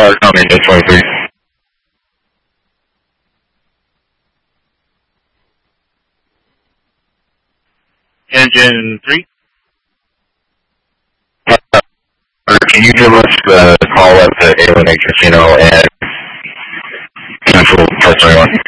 coming to 23. Engine 3. Can you give us the call up to Alien Casino and cancel Press 21?